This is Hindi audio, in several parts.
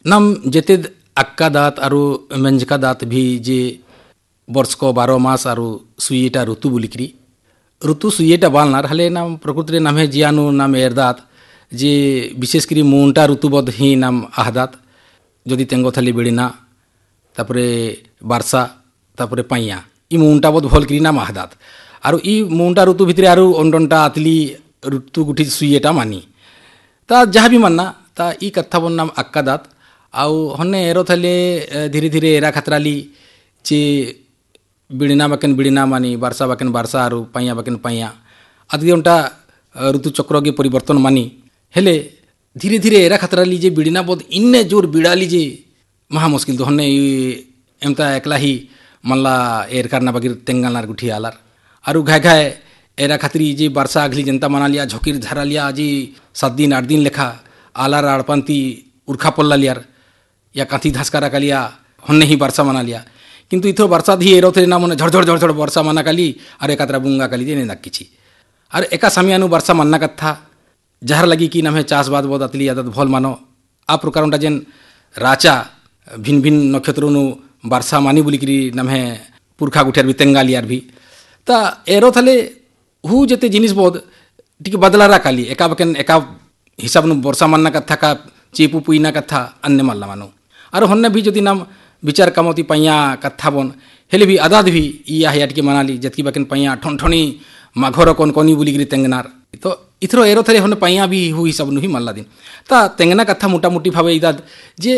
नाम जेते अक्का दात आरु मेंजका दात भी जे वर्ष को 12 मास आरु सुईटा ऋतु बुलिक्री ऋतु सुईटा बालनार हले नाम प्रकृति नाम है जियानु नाम एरदात जे विशेष करी मुंटा ऋतुबद ही नाम आहदात जदि तेंगो थाली बेड़िना तापरे बारसा तापरे पाइया इ मुंटा बद भल करी नाम आहदात आरु इ मुंटा ऋतु भितरे आरु अंडंटा आतली ऋतु गुठी सुईटा मानी ता जहाँ भी मानना ता इ कथा बन नाम अक्का दात आउ हन्ने एरो थाले धीरे धीरे एरा खतराली जे बिड़िना बाकेन बिड़िना मानी बारसा बाकेन बारसा आरु पाइया बाकेन पाइया आदि उनटा ऋतु चक्र के परिवर्तन मानी हेले धीरे धीरे एरा खतराली जे बिड़िना बोध इन्ने जोर बिड़ाली जे महा मुश्किल तो हन्ने एमता एकला ही मल्ला एर करना बगिर तेंगालनार गुठी आलार आरु घाय घाय एरा खतरी जे बारसा अगली जनता मना लिया झोकिर झरा लिया जी 7 दिन 8 दिन लेखा आलार आड़पंती उर्खा पल्ला लियार या कांथी धासकारा कालिया हन्ने ही बारसा मना लिया किंतु इथो बारसा धी एरो थे ना मन झड़झड़ झड़झड़ बारसा मना काली अरे कातरा बुंगा काली जे नेदा किछि अरे एका सामियानु बारसा मन्ना कथा जहर लगी कि नाम है चाष बाद बहुत अतली आदत भल मानो आ प्रकार जेन राचा भिन्न भिन्न नक्षत्रों बारसा मानी बोलिकी नाम है पुरखा गुठियार भी तेंगालियार भी ता एरो थाले हु जेते जिनिस बोध टिके बदलारा काली एका बकेन एका हिसाब नु वर्षा मानना कथा का चेपु पुईना कथा अन्य मानला मानो आरो हन्ने भी जदि नाम विचार कामती पाइया कथा बन हेले भी आदाद भी इया है टिके मनाली जतकी बकेन पाइया ठनठनी माघर कोन कोनी बोलिकी तेंगनार तो इथरो एरो थाले हन्ने पाइया भी हु हिसाब नु ही मानला दिन ता तेंगना कथा मोटा मोटी भावे इदाद जे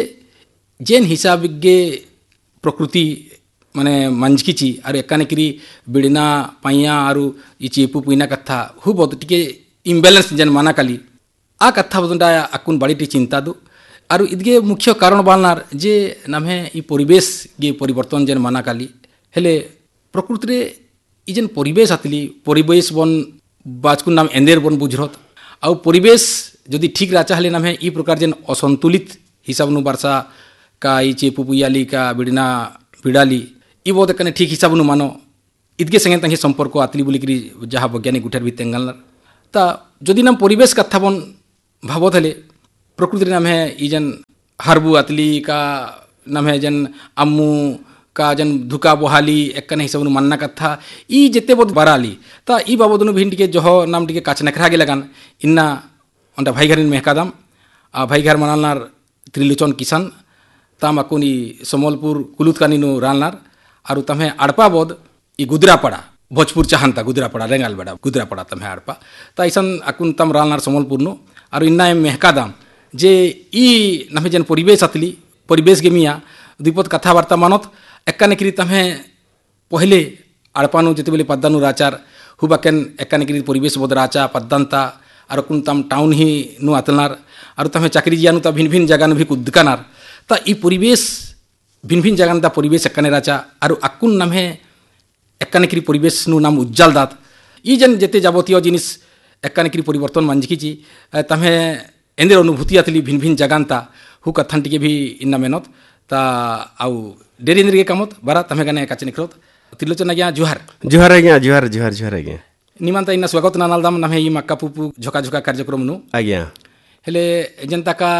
जेन हिसाब गे प्रकृति माने मंजकीची आर एकानेकरी बिड़ना पाइया आरु इ चेपु पुईना कथा हु बहुत टिके इम्बैलेंस जेन माना काली आ कथा बदंडा आकुन बाड़ी चिंता दो आरु इदगे मुख्य कारण बालनार जे नाम है इ परिवेश गे परिवर्तन जेन माना काली हेले प्रकृति रे इ जेन परिवेश आतली परिवेश बन बाजकुन नाम एंदेर बन बुझरत आउ परिवेश जदि ठीक राचा हले नाम है इ प्रकार जेन असंतुलित हिसाब नु बारसा का इ चेपु पुयाली का बिड़ना बिड़ाली इ बहुत कने ठीक हिसाब नु मानो इदगे संगे तंगे संपर्क आतली बोलिकी जहाँ वैज्ञानिक गुठर भी तेंगालनार ता जदि नाम परिवेश कथा बन भावत हले प्रकृति नाम है इ जन हरबु आतली का नाम है जन अम्मू का जन धुका बोहाली एकने हिसाब नु मानना कथा इ जेते बहुत बराली ता इ बाबदनु भिन टिके जह नाम टिके काच नखरा गे लगान इन्ना अंडा भाई घरिन मेहकादाम आ भाई घर मनालनार त्रिलोचन किसान ताम अकुनी समलपुर कुलुत कानिनु रालनार आरु तमे आड़पा बोध इ गुदरापड़ा भोजपुर चाहनता गुदरापड़ा रेंगाल बेड़ा गुदरापड़ा तमे आड़पा ता ऐसन अकुन तम रालनार समलपुर नु आरु इन्ना मेहकादाम जे इ नमे जेन परिवेश आतली परिवेश गे मिया द्विपद कथावार्ता मानत एकानेकरी तमे पहले आड़पानु जेते बेले पद्दानु राचार हुबाकेन एकानेकरी परिवेश बोध राचा पद्दांता आरु कुन तम टाउन ही नु आतलनार आरु तमे चाकरी जियानु ता भिन्न भिन्न जगह नु भी कुदकानार ता इ परिवेश भिन्न भिन्न जगह ता परिवेश एकाने राचा आरु आकुन नाम है एकानेकरी परिवेश नु नाम उज्जवल दात इ जन जेते जाबतीय जिनिस एकानेकरी परिवर्तन मांझकीची तमे एंदेर अनुभूति आतली भिन्न भिन्न जगह ता हु कथन टिके भी इन्ना मेहनत ता आउ डेरी गे कामत बारा तमे गने काचे निखरत त्रिलोचन आज्ञा जुहार जुहार आज्ञा जुहार जुहार जुहार आज्ञा निमांता इन्ना स्वागत नानाल दाम नाम है इ मक्का पुपु झोका झोका कार्यक्रम नु आज्ञा हेले जनता का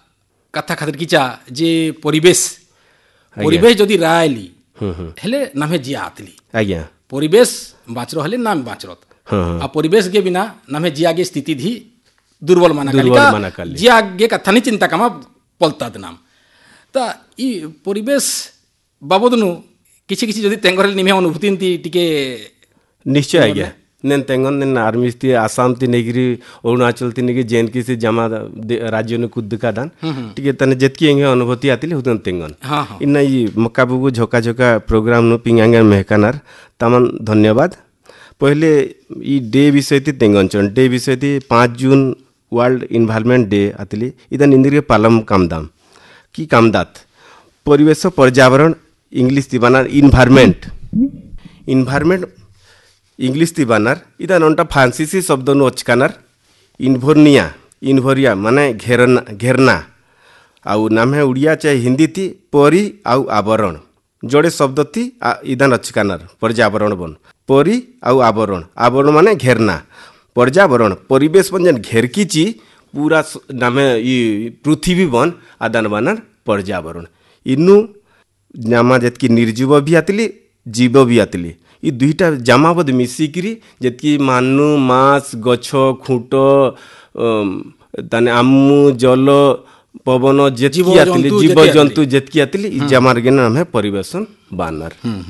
कथा खातिर किचा जे परिवेश जदि रायली हेले नाम है जिया आतली आज्ञा परिवेश बाचरो हले नाम बाचरत आ परिवेश गे बिना नाम है जिया गे स्थिति धी दुर्बल माना काली जिया गे कथा नि चिंता कामा पलता नाम ता इ परिवेश बाबदनु किछि किछि जदि तेंगरल निमे अनुभूति टिके निश्चय आज्ञा नेन तेंगन नेन आर्मी ती आसाम ती नेगिरी अरुणाचल ती नेगी जेन की से जमा राज्य ने कुद्दका दान टिके तने जेतकी एंगे अनुभूति आतिले हुतन तेंगन इन्ना इ मक्काबुगु झोका झोका प्रोग्राम नु पिंगांगे मेहकानार तमन धन्यवाद पहले इ डे विषय ती तेंगन चन डे विषय ती 5 June world environment day आतिले इदन Indira Palam कामदाम की कामदात परिवेश पर्यावरण इंग्लिश ती बानार इन्वायरमेंट इंग्लिश ती बानार इदा नंटा फ्रांसीसी शब्द नु अचकानार इन्भोरिया माने घेरना आउ नाम है उड़िया चाहे हिंदी ती परी आउ आवरण जोड़े शब्द ती इदान अचकानार पर्यावरण बन परी आउ आवरण माने घेरना पर्यावरण परिवेश बन जेन घेरकीची पूरा नाम इ पृथ्वी बन आदान बानार पर्यावरण इनु जामा जेतकी निर्जीव भी आतिली जीव भी आतिली ई दुईटा जामा बद मिसिकिरी जेतकी मानु मास गछ खुंट ताने आमु जल पवन जेतकी आतिली जीव जंतु जेतकी आतिली ई जामार के नाम है परिवेशन बानर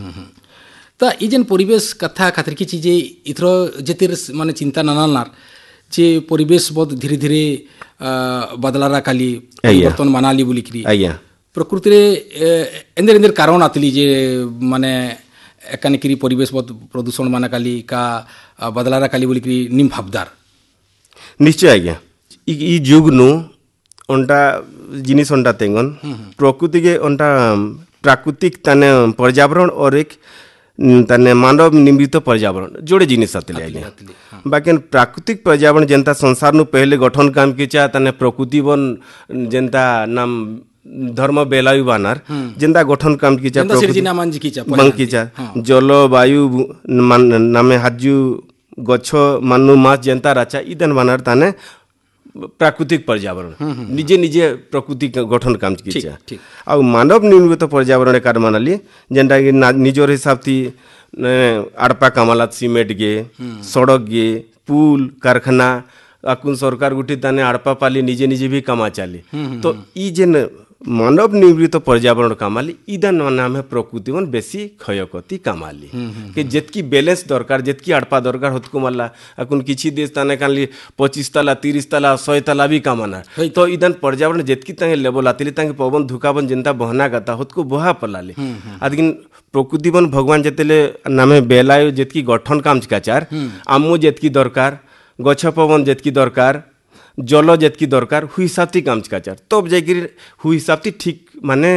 ता ई जेन परिवेश कथा खातिर की चीजे इथरो जेतिर माने चिंता नानालनार जे परिवेश बहुत धीरे धीरे बदलारा काली परिवर्तन मानाली बोलिकरी प्रकृति रे एंदर एंदर कारण आतली जे माने एकानिकरी परिवेश बहुत प्रदूषण माना काली का बदलारा काली बोलिकरी निम भाबदार निश्चय आज्ञा ई जुग नु ओंटा जिनिस ओंटा तेंगन प्रकृति के ओंटा प्राकृतिक ताने पर्यावरण और एक ताने मानव निर्मित पर्यावरण जोड़े जिनिस आतले आज्ञा बाकी प्राकृतिक पर्यावरण जेंता संसार नु पहले गठन काम किचा ताने प्रकृति वन जेंता नाम धर्म बेलायु बानार जेंता गठन काम किचा मंकिचा जल वायु नामे हाजु गछ मानु मास जेंता राचा इदन बानार ताने प्राकृतिक पर्यावरण निजे निजे प्रकृति गठन काम किचा आ मानव निर्मित पर्यावरण कार मानाली जेंटा कि निजर हिसाब थी आड़पा कामालात सीमेंट गे सड़क गे पुल कारखाना आकुन सरकार गुटी ताने आड़पा पाली निजे निजे भी कामा चाली तो ई जेन मानव निर्मित पर्यावरण कामाली इदान नाम है प्रकृति वन बेसी क्षयक्षति कामाली कि जेतकी बैलेंस दरकार जेतकी आड़पा दरकार होतको माला आकुन किछि देश ताने काली 25 तला 30 तला 100 तला भी कामाना तो इदान पर्यावरण जेतकी तांगे लेवल आतिली तांगे पवन धुकावन जेंता बहना गाता होतको बहा पलाले आदिन प्रकृति वन भगवान जेतेले नामे बेलायो जेतकी गठन काम काचार आमो जेतकी दरकार गछ पवन जेतकी दरकार जल जेतकी दरकार हुई हिसाब थी काम काचार तब जाकर हुई हिसाब थी ठीक माने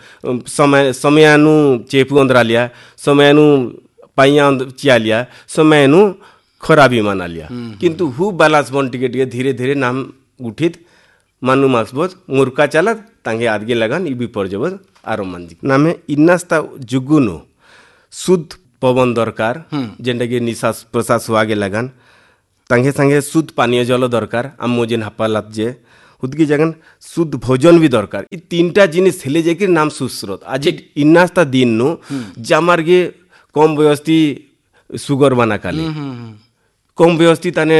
समयानु चेपु अंदरा लिया समयानु पाइया चिया लिया समयानु खराबी माना लिया किंतु हु बालास बन टिके धीरे धीरे नाम उठित मानु मासबोध मुर्का चला तांगे आदगे लगान इबी परजबोध आरो मानजी नामे इन्नास्ता जुगुनु शुद्ध पवन दरकार जेंटा के निश्वास प्रश्वास वागे लगान तांगे संगे शुद्ध पानीय जल दरकार आम जेन हापालात जे उदकी जगन शुद्ध भोजन भी दरकार ई तीनटा जिनिस हेले जेकी नाम सुस्रोत आज इन्नास्ता दिन नु जामार गे कम व्यवस्थी सुगर माना काले कम व्यवस्थी ताने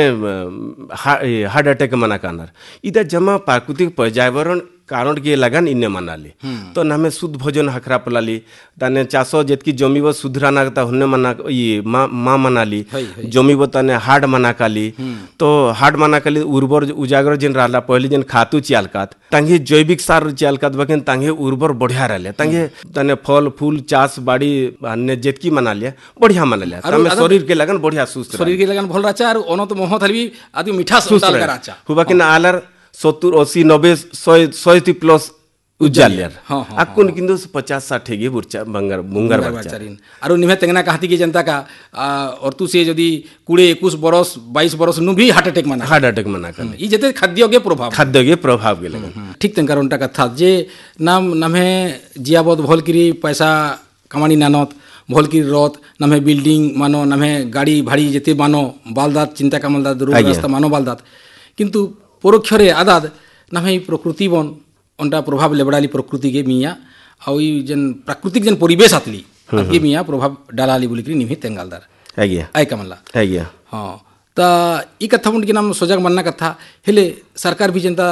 हार्ट अटैक माना कानार इदा जमा प्राकृतिक पर्यावरण कारण के लगान इन्ने मनाली तो नामे शुद्ध भोजन हखरा पलाली ताने चासो जेतकी जमीब सुधराना ता हुन्ने मना ये माँ मनाली जमीब ताने हार्ड मना काली तो हार्ड मना काली उर्वर उजागर जेन रहला पहले जेन खातु चियालकात तांगे जैविक सार चियालकात बकेन तांगे उर्वर बढ़िया रहले तांगे ताने फल फूल चास बाड़ी अन्य जेतकी मना लिया बढ़िया मना लिया तामे शरीर के लगन बढ़िया सुस्त शरीर के लगन भल राचा और ओनो तो मोह थलबी आदि मीठा सुस्ताल का राचा हुबा कि ना आलर 70 80 90 100 प्लस उज्जालियर आकुन किंतु 50-60 गे बुरचा बंगार बुंगार बच्चारिन आरो निमे तेंगना कहती की जनता का और तू से यदि 20-21 बरस 22 बरस नु भी हार्ट अटैक मना कर ई जते खाद्य के प्रभाव के लगन ठीक तेंकार उनटा कथा जे नाम नमे जियाबद भलकिरी पैसा कमानी नानत भलकिरी रत नमे बिल्डिंग मानो नमे गाड़ी भाड़ी जते मानो बालदात चिंता कमलदात रोड रास्ता मानो बालदात किंतु परोक्षरे आदाद नामे प्रकृति बन अंटा प्रभाव लेबड़ाली प्रकृति के मिया आउ ई जन प्राकृतिक जन परिवेश आतली के मिया प्रभाव डालाली बोलिकरी निमि तेंगालदार आज्ञा आय कमला आज्ञा हां ता ई कथा मुंड के नाम सजग मानना कथा हेले सरकार भी जनता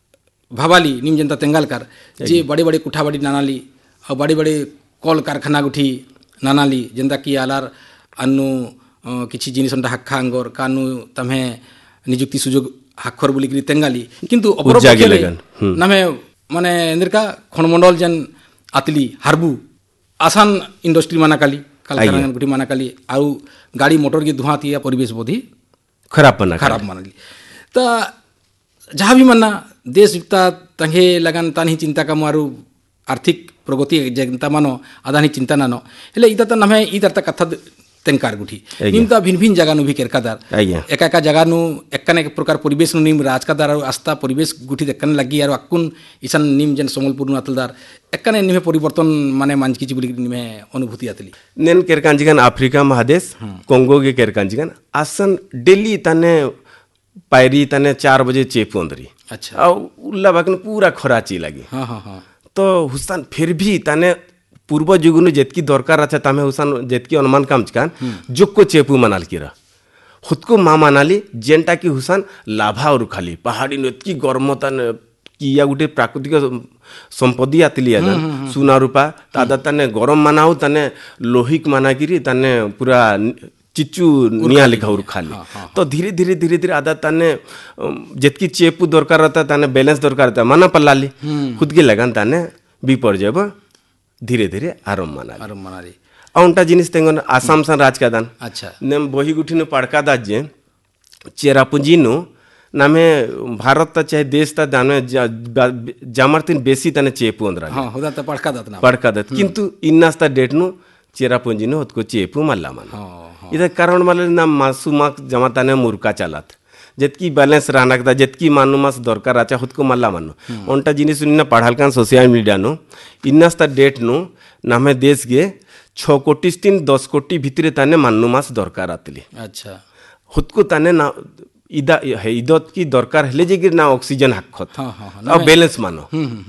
भावाली निम जनता तेंगालकार जे बड़े बड़े कुठाबाड़ी नानाली और बड़े बड़े कल कारखाना गुठी नानाली जनता की आलार अन्नु किछि जिनिस अंटा हक्खा अंगोर कानु तमे नियुक्ति सुयोग हाखर बोलिकरी तेंगाली किंतु अपरपक्षे नामे माने इंद्रका खणमंडल जन आतली हारबू आसान इंडस्ट्री माना काली कारखाना गुटी माना काली आउ गाड़ी मोटर के धुआं तिया परिवेश बोधी खराब मानाली ता जहाँ भी मानना देश विकता तंगे लगन तानी चिंता का मारू आर्थिक प्रगति जनता मानो आदानी चिंता नानो हेले इता त नमे इता त कथा तेंकार गुठी निमता भिन्न भिन्न जगह नु भी केरकादार एका जगह नु एकने एक प्रकार परिवेश नु निम राजकादार और आस्था परिवेश गुठी देखन लगी और अकुन इसन निम जन समलपुर नु अतलदार एकने निमे परिवर्तन माने मानकी बोली निमे अनुभूति आतली नेन केरकांजिगन अफ्रीका महादेश कोंगो के केरकांजिगन आसन डेली तने पायरी तने 4 बजे चेपु अंदरी अच्छा आ उल्ला बाकन पूरा खराची लगी हां हां हां तो हुसान फिर भी ताने पूर्व जुगनु जेतकी दरकार अच्छा तामे हुसान जेतकी अनुमान काम कान जोको चेपू मनाल किरा खुद को माँ मनाली जेनटा की हुसान लाभा और खाली पहाड़ी नतकी गर्मता किया गुटे प्राकृतिक संपत्ति आतिली सुना रूपा तादा ताने गरम मानाऊ ताने लोहिक माना किरी ताने पूरा चिचू निया लिखा और खाली तो धीरे धीरे धीरे धीरे आदा ताने जेतकी चेपू दरकार रहता ताने बैलेंस दरकार रहता माना पल्लाली खुद के लगन ताने विपर्जय धीरे धीरे आरम मनाली औंटा जिनिस तेंगन आसाम सन राजकादान अच्छा नेम बही गुठिनु पड़का दाजे चेरापुंजीनु नामे भारत चाहे देश ता दाने जामरतिन बेसी तने चेपू अंदरा हां होदा त पड़का दत किंतु इन्नास्ता डेटनु चेरापुंजीनु होतको चेपू मल्ला मन इदा कारण माले ना मासुमाक जमाताने मुर्का चालात जेतकी बैलेंस रानाकदा जेतकी मानु मास दरकार आचा खुदको मल्ला मानु ओंटा जिनिस सुनिना पढ़ाल कान सोशल मीडिया नु इन्नास्ता डेट नु नामे देश गे 6 कोटी 10 कोटी भितरे ताने मानु मास दरकार आतली अच्छा खुदको ताने ना इदा इदत की दरकार हेले जे ना ऑक्सीजन हाखत हां बैलेंस मानो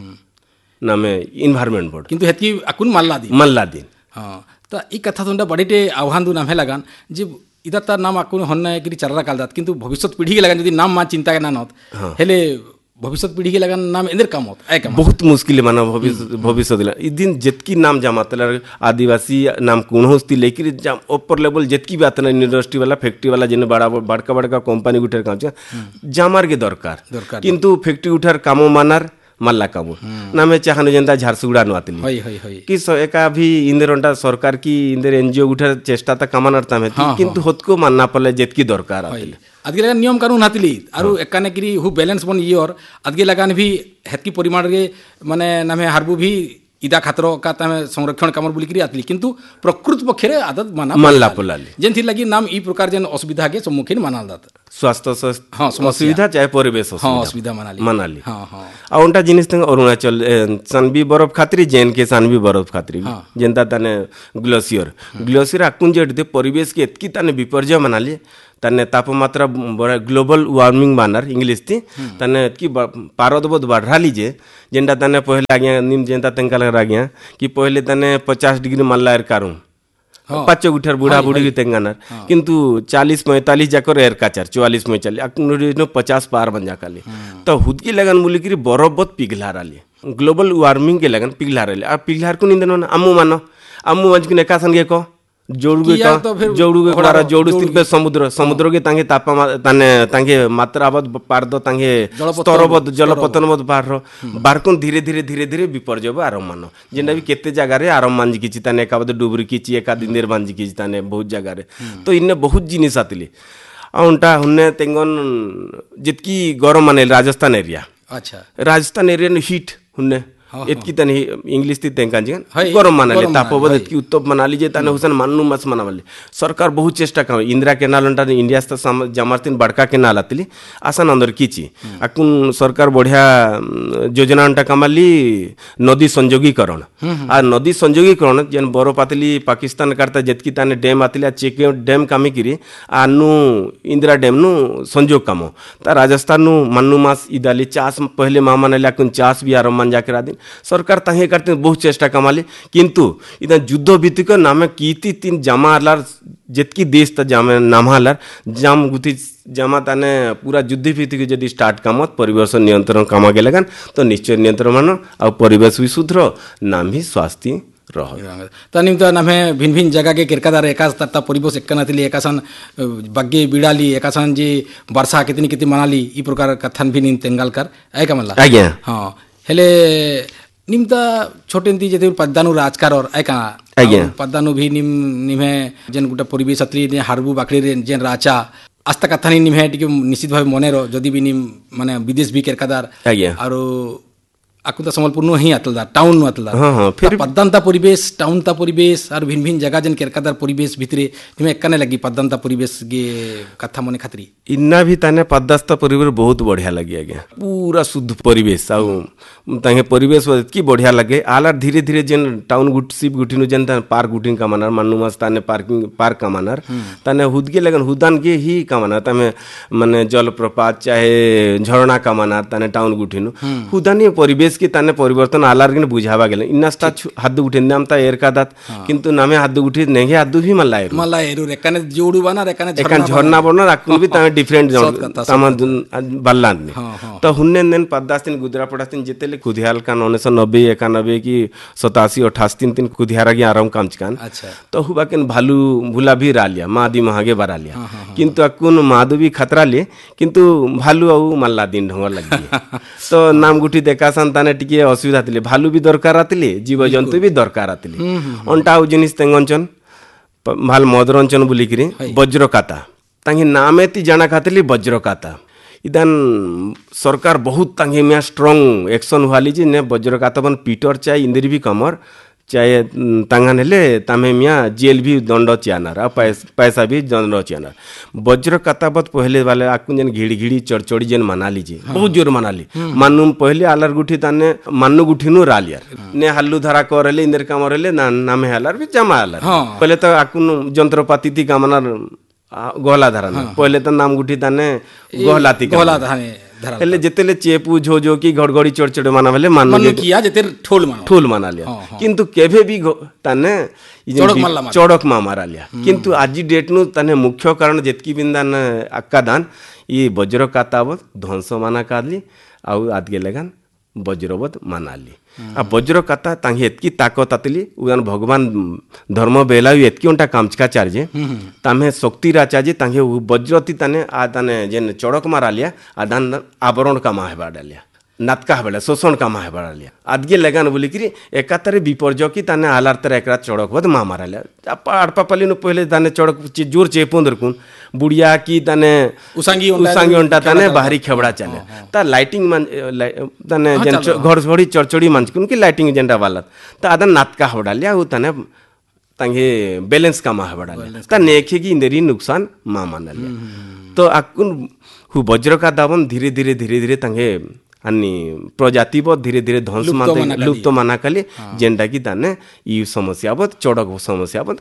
नामे एनवायरनमेंट बोर्ड किंतु हेतकी अकुन मल्ला दिन हां तो ई कथा तुंडा बड़ीटे आह्वान दु नाम हे लगान जे इदा तार नाम अकुन हन्ना कि चर्रा कालदात किंतु भविष्यत पीढ़ी के लगन यदि नाम मा चिंता के ना नत हेले भविष्यत पीढ़ी के लगन नाम इंदर काम होत ए काम बहुत मुश्किल माना भविष्य दिला ई दिन जेतकी नाम जमातला आदिवासी नाम कुणहोस्ती लेकिन जाम ऊपर लेवल जेतकी बात ना इंडस्ट्री वाला फैक्ट्री वाला जेने बड़का बड़का कंपनी गुठर काम जामार के दरकार किंतु फैक्ट्री उठार कामो मानार मल्ला कामो नामे चाहनु जेंता झारसुगुड़ा नुआतली होई कि एका भी इंदरंटा सरकार की इंदर एनजीओ गुठर चेष्टा ता कामानर तामे किंतु होतको मानना पले जेतकी दरकार आतली अदगे लगान नियम कानून हातिली आरु एकाने किरी हु बैलेंस बन इयर अदगे लगान भी हेतकी परिमाण रे माने नामे हारबु भी इदा खातर का तामे संरक्षण कामर बुली करी आतली किंतु प्रकृत पक्षरे आदत मल्ला पलाली जेन थी लगी नाम ई प्रकार जेन असुविधा के सम्मुखीन मानाल दात स्वास्थ्य असुविधा चाहे परिवेश असुविधा मनाली आ उनटा जिनिस तंग अरुणाचल सानबी बरफ खातिर जेन के सानबी बरफ खातिर जेनता तने ग्लेशियर आकुन जेडते परिवेश के एतकी तने विपर्जय मनाली तने तापमात्रा ग्लोबल वार्मिंग बानर इंग्लिश थी तने की पारद बहुत बढ़ा लीजिए जेंटा तने पहले आ गया निम जेंता तंका लग गया कि पहले तने 50 डिग्री मल्ला एर कारूं पाँच गुठर बुढ़ा बुढ़ी की तेंगानर किंतु 40-45 जाकर एर काचार 44-45 अकुन 50 पार बन जा काली तो हुद की लगन मुली की बरफ बहुत पिघला रही ग्लोबल वार्मिंग के लगन पिघला रही अब पिघलार को निंदन अम्मू मानो अम्मू मंज की नेका संगे को जोड़ुगे कोड़ा जोड़ु स्थिर पे समुद्र के तांगे तापमा ताने तांगे मात्रा बद पार दो तांगे स्तर बद जलपतन बद पार बारकुन धीरे धीरे विपर्जय आरम मानो जेना भी केते जगह रे आरम मान जिकी ताने एका बद डुबरी की एका दिनेर मान जिकी ताने बहुत जगह रे तो इन्ने बहुत जिनिस आतिली औंटा हुन्ने तेंगन जितकी गरम माने राजस्थान एरिया अच्छा राजस्थान एरिया ने हीट हुन्ने इतकी तने इंग्लिश ती तेंका जिगन गरम मनाले तापबद इतकी उत्तप मनाली जे तने हुसन मान्नु मस मनावले सरकार बहुत चेष्टा काम इंदिरा केनाल अंटा इंडिया जमारतिन बड़का केनाल आतली आसान अंदर कीची अकुन सरकार बढ़िया योजना अंटा कमाली नदी संयोगीकरण आ नदी संयोगीकरण जेन बरफ आतली पाकिस्तान करता जेतकी तने डैम आतली चेक डैम कामी किरी आनु इंदिरा डैम नु संयोग कामो ता राजस्थान नु मान्नु मास इदाली चास पहले मा मनाले अकुन चास भी आरम मान जाकरा दिन सरकार ताहे करते बहुत चेष्टा कमाली किंतु इदा युद्ध भित्तिक नामे कीती तीन जमा आलार जेतकी देश ता जामे नामालार जाम गुथि जमा ताने पूरा युद्ध भित्तिक जदि स्टार्ट कामत परिवेश नियंत्रण कामा के लगन तो निश्चय नियंत्रण मानो आ परिवेश भी सुधरो नाम ही स्वास्थ्य रह तनिम तो नामे भिन्न भिन्न जगह के किरकादार एकास तत्ता परिवेश एकनातिली एकासन बग्गे बिडाली एकासन जी वर्षा कितनी कितनी मनाली ई प्रकार कथन भी निम तेंगालकर आय कमला आज्ञा हां हेले निमता छोटेंती जेते पद्दानु राजकार और आयका पद्दानु भी निमे जेन गुटा परिवेश अतली ने हारबु बाकड़ी जेन राचा आस्ता कथानी निमे टिके निश्चित भाव मनेरो जदि भी निम माने विदेश भी केरकादार आरो आकुता संबलपुर नु ही आतलदार टाउन नु आतलदार हां फिर पद्दानता परिवेश टाउनता परिवेश और भिन्न भिन्न जगह जेन केरकादार परिवेश भितरे निमे कने लगी पद्दानता परिवेश गे कथा मने खातरी इन्ना भी ताने पद्दास्ता परिवेश बहुत बढ़िया लगे आगे पूरा शुद्ध परिवेश आउ तांगे परिवेश की बढ़िया लगे आलार धीरे धीरे जेन टाउन गुट सिप गुटिनु जेन पार्क गुटिंग का मानर मान्नु मस ताने पार्क का मानर ताने हुदगे लगन हुदान के ही का मानर तामे माने जलप्रपात चाहे झरना का मानर ताने टाउन गुटिनु हुदानी परिवेश परिवेश की ताने परिवर्तन आलार के बुझावा गेले इन्नास्ता हाथ उठे नाम ता एर का दात किंतु नामे हाथ उठे नेगे हाथ भी मल्ला एरू रेकाने जोड़ू बना रेकाने झरना बना राकुन भी तामे डिफरेंट तामा बल्लान तो हुन्ने नेन 5-10 दिन गुजरा पड़ास्तिन जेतेले कुधियाल का 1990 91 की 87 88 दिन कुधियारा की आराम काम चिकान तो हुआ के भालू भूला भी रालिया मादी महागे बरा लिया किंतु अकुन मादू भी खतरा ले किंतु भालू आउ मल्ला दिन ढंगर लगी तो नाम गुठी देखा संताने टिके असुविधा थिले भालू भी दरकार आतिले जीव जंतु भी दरकार आतिले अंटा आउ जिनिस तेंगंचन भाल मदरंचन बुलिकरी वज्रकाता तांगे नामे ती जाना खातिले वज्रकाता इदान सरकार बहुत तांगे में स्ट्रांग एक्शन वाली जी ने वज्रकाता बन पीटर चाहे इंद्री भी कमर चाहे तांगन हेले तामे मिया जेल भी दंड चियानार पैसा भी दंड चियानार वज्र कताबत पहले वाले आकुन जन घिड़ी घिड़ी चढ़चड़ी जन मना लीजिए बहुत जोर मना ली मानुम पहले आलर गुठी ताने मानु गुठी नु रालियार ने हल्लू धरा करले इंदर कामरले नामे हालार भी जमा हालार पहले तो आकुन जंत्रपाति थी कामनार गोहला धरा पहले तो नाम गुठी ताने गोहलाती गोहला धाने हेले जेतेले चेपू झोझो की घड़घड़ी चढ़चड़ माना बेले मन किया जेते ठोल माना लिया किंतु केभे भी ताने चौड़क मा मारा लिया किंतु आज डेट नु ताने मुख्य कारण जेतकी बिंदान अक्का दान ये वज्र कातावत ध्वंस माना कादली आउ आदगे लगन वज्रवत मानाली आ वज्र काता तांगे एतकी ताकत आतली उदान भगवान धर्म बेलायु एतकी उंटा कामचका चार्जे तामे शक्ति राचाजे तांगे वज्रती ताने आ ताने जेन चड़क मारा लिया आदान आवरण का माहेबा डालिया नाटका हबले शोषण का माहे बड़ा लिया आदगे लगान बोली कि एकातरे विपर्जय की ताने आलार तर एकरा चड़क बद मा मारा लिया अड़पा पली नु पहले ताने चड़क जोर चेपोंदर कुन बुढ़िया की ताने उसांगी उंटा ताने बाहरी खेबड़ा चले ता लाइटिंग मन ताने जन घर घड़ी चढ़चड़ी मंच कुन की लाइटिंग जेंडा वाला ता आदन नाटका हबड़ा लिया उ ताने तांगे बैलेंस का माहे बड़ा लिया ता नेखे की इंदरी नुकसान मा माना लिया तो आकुन हु वज्र का दावन धीरे धीरे तांगे अन्नी प्रजाति बद धीरे धीरे ध्वंस लुप्त माना कले जेंडा की ताने ई समस्या बद चौड़क समस्या बद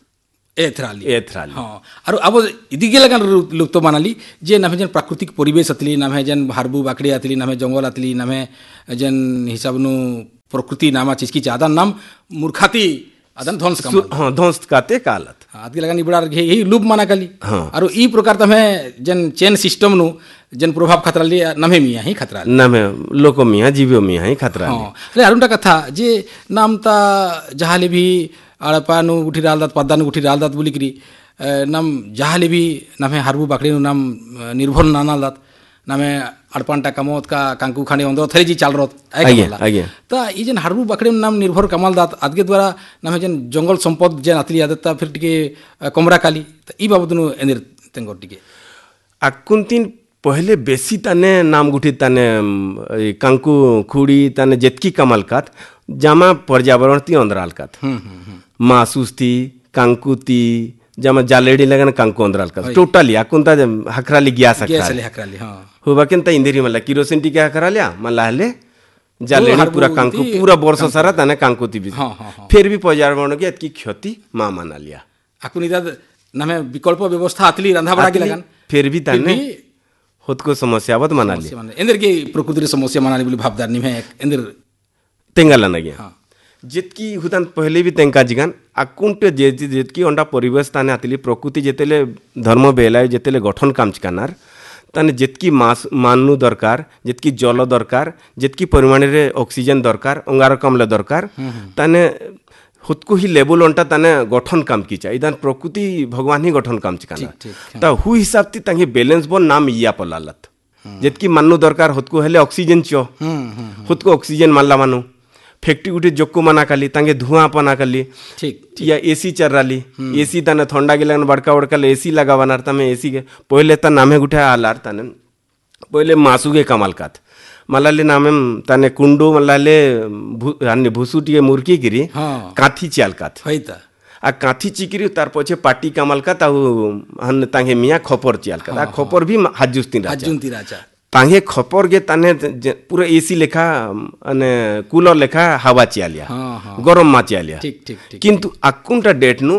एथराली और अब इदिगे लगन लुप्त मानाली जे नमे जन प्राकृतिक परिवेश अतली नमे जन हारबू बाकड़ी आतली नमे जंगल आतली नमे जन हिसाब नु प्रकृति नामा चीज की ज्यादा नाम मूर्खाती अदन ध्वंस का ध्वंस काते कालत आदि लगानी बड़ा यही लूप माना कली और ई प्रकार तमे जन चेन सिस्टम नु जन प्रभाव खतरा ले नमे मिया ही खतरा नमे लोको मिया जीवो मिया ही खतरा अरे अरुणटा कथा जे नाम ता जहाले भी आड़पा नु उठी रालदात पद्दा नु उठी रालदात बुलिकरी नाम जहाले भी नमे हारबू बाकड़ी नु नाम निर्भर नानालदात नामे अड़पानटा कमोत का कांकू खाने अंदर थरी जी चाल रोत आगे ता ई जन हारबू बाकड़ी नाम निर्भर कमाल दात आदगे द्वारा नामे जन जंगल संपद जन आतली आदता फिर टिके कमरा काली त ई बाबत नु एंदिर तेंगो टिके आकुंतिन पहले बेसी ताने नाम गुठी ताने कांकू खुड़ी ताने जेतकी कमल कात जामा पर्यावरण ती अंदराल कात मासुस्ती कांकुती जमा जालेडी लगन कांकू अंदराल कात टोटली आकुंता हकराली गया हकराली हां हुआ केन ता इंदिरी मला किरोसिन टिके हकरालिया मला हले जालेडी पूरा कांकू पूरा वर्ष सारा ताने कांकुती भी फिर भी पर्यावरण के एतकी क्षति मा माना लिया आकुनिदा नमे विकल्प व्यवस्था आतली रंधा बड़ा के लगन फिर भी ताने खुद को समस्या बद मना ली इंदर की प्रकृति समस्या मनाने बोली भावदार नहीं है इंदर तेंगाला न गया जितकी हुदान पहले भी तेंका जिगान आकुंट जितकी अंडा परिवेश ताने आतिली प्रकृति जेतेले धर्म बेलाय जेतेले गठन काम चिकानार ताने जितकी माननु दरकार जितकी जल दरकार जितकी परिमाण रे ऑक्सीजन दरकार अंगारकाम्ल दरकार ताने खुद को ही लेबल अंटा ताने गठन काम की चाहिए इदान प्रकृति भगवान ही गठन काम चिकाना ता हु हिसाब ती तांगे बैलेंस बन नाम इया पलालत जेतकी माननु दरकार खुद को हेले ऑक्सीजन चो खुद को ऑक्सीजन मानला मानु फैक्ट्री उठे जोक्को मना काली तांगे धुआं पना काली ठीक या एसी चल राली एसी ताने ठंडा के लगन बड़का बड़का एसी लगावानार तामे एसी के पहले ता नामे गुठे आलार ताने पहले मासुगे कमाल कात मल्लाले नामे ताने कुंडो मल्लाले अन्य भूसुटी मुर्की गिरी काथी चाल कात होइता आ काथी चिकिरी तार पछे पाटी कमाल का ताऊ हन तांगे मिया खपर चाल का आ खपर भी हाजुस्ती राजा तांगे खपर गे ताने पूरा एसी लेखा अने कूलर लेखा हवा चियालिया गरम मा चियालिया ठीक किंतु अकुंटा डेट नु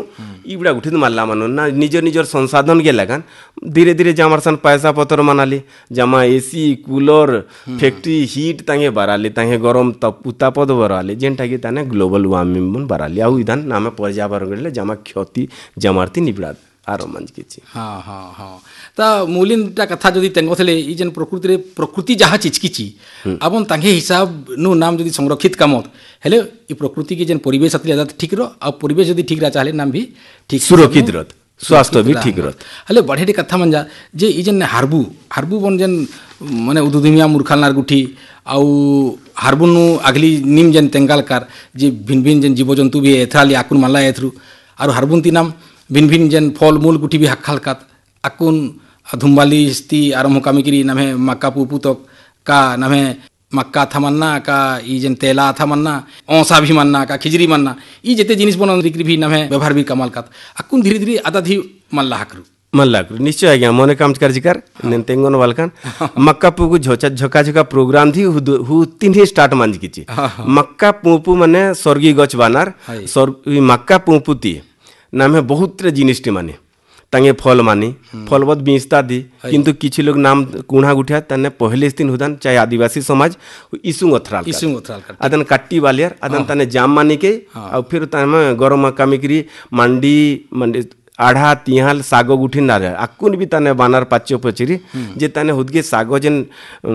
इबड़ा उठित मारला मानो ना निजर निजर संसाधन के लगान धीरे धीरे जमार सन पैसा पतर मनाली जमा एसी कूलर फैक्ट्री हीट तांगे बाराली तांगे गरम उतापद बराली जेनटा कि ताने ग्लोबल वार्मिंग बन बाराली आउ इदान नामे पर्यावरण गले जमा क्षति जमारती निबड़ा आरो मंज किछि हाँ हाँ हाँ ता मूलिनटा कथा जदि तेंगथले ई जेन प्रकृति जहाँ चिचकिची आपन तांगे हिसाब नु नाम जदि संरक्षित कामत हेले ई प्रकृति के जेन परिवेश अतले आदा ठीक रो आ परिवेश जदि ठीक रा चाहले नाम भी ठीक सुरक्षित रहत स्वास्थ्य भी ठीक रहत हेले बढ़ेडी कथा मंजा जे ई जेन हारबू बन जेन माने उदुदुमिया मुरखालनार गुठी आउ हारबुनु अगली निम जेन तेंगालकार जे भिन भिन जेन जीवजंतु भी एथराली आकुन मानला एथरु आरो हारबुन ती नाम भिन भिन जेन फल मूल गुटी भी हक्खालकात आकुन धुम्बाली स्ती आरम्भ कामिकिरी नामे मक्का पुपुतक का नामे मक्का था मन्ना का ई जेन तेला था मन्ना औसा भी मन्ना का खिजरी मन्ना ई जेते जिनिस बन बिक्री भी नामे व्यवहार भी कमालकात आकुन धीरे धीरे आदा धी मल्ला हाकरू निश्चय आज्ञा मने काम जिकार तेंगन वालकान मक्का पुगु झोका झोका प्रोग्राम थी हु तीन ही स्टार्ट मांज किछि मक्का पुपु माने स्वर्गी गच बानार मक्का पुपुती नामे बहुत जिनिस माने तांगे फल मानी फलवत बीसता दी किंतु किछि लोग नाम कुणा गुठिया तने पहले दिन हुदान चाहे आदिवासी समाज इसुंग अथराल आदन काट्टी वालियार आदन तने जाम मानी के और फिर तने गरम कामिकरी मंडी आढ़ा तिहाल सागो गुठी नारे आकुन भी तने बानार पाच्य पचरी जे तने हुदगे सागो जेन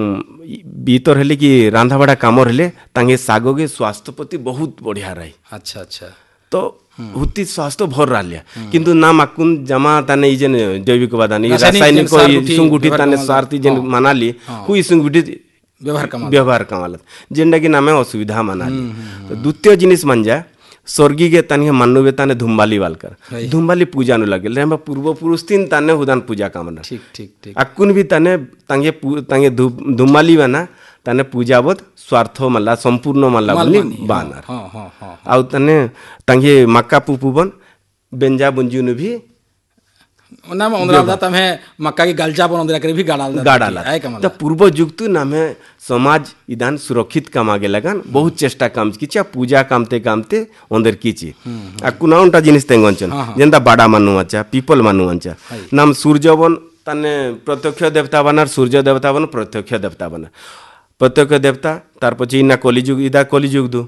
बीतर हेले कि रांधा बड़ा काम हेले तांगे सागो के स्वास्थ्य प्रति बहुत बढ़िया रही अच्छा अच्छा तो हुती स्वास्थ्य भर रालिया किंतु नाम आकुन जमा ताने जेन जैविक बादानी रासायनिक सुंगुठी ताने स्वार्थी जेन मनाली हु सुंगुठी व्यवहार कमालत जेंडा कि नामे असुविधा मनाली तो द्वितीय जिनिस मंजा स्वर्गी के ताने मानवे ताने धुम्बाली वालकर धुम्बाली पूजा नु लागल रे पूर्व पुरुष तीन ताने हुदान पूजा कामना ठीक ठीक ठीक आकुन भी ताने तांगे धुम्बाली बना ताने पूजावत स्वार्थ मल्ला संपूर्ण मल्ला बोली बानर आउ ताने तांगे मक्का पुपुबन बेंजा बुंजुनु भी नाम अंदरा तमे मक्का की गलजा बन अंदरा करे भी गाडाला त पूर्व युग नामे समाज इदान सुरक्षित कामागे लगान बहुत चेष्टा काम किछि पूजा कामते कामते अंदर किछि आ कुनाउंटा जिनिस तेंगंचन जेंदा बाडा मानु अच्छा पीपल मानु अच्छा नाम सूर्यवन ताने प्रत्यक्ष देवता बनार सूर्य देवता बन प्रत्यक्ष देवता बना प्रत्यक्ष देवता तार पछि इना कलिजुग इदा कलिजुग दु